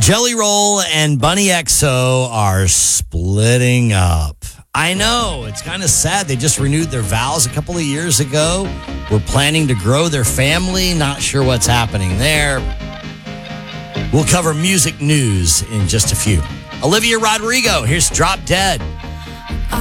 Jelly Roll and Bunny XO are splitting up. I know, it's kind of sad. They just renewed their vows a couple of years ago. We're planning to grow their family. Not sure what's happening there. We'll cover music news in just a few. Olivia Rodrigo, here's Drop Dead.